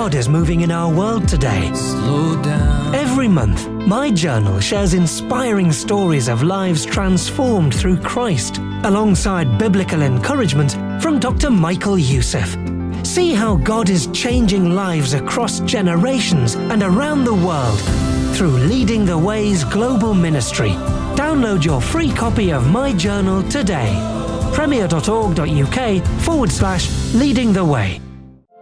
God is moving in our world today. Slow down. Every month, My Journal shares inspiring stories of lives transformed through Christ, alongside biblical encouragement from Dr. Michael Youssef. See how God is changing lives across generations and around the world through Leading the Way's global ministry. Download your free copy of My Journal today. premier.org.uk/Leading the Way.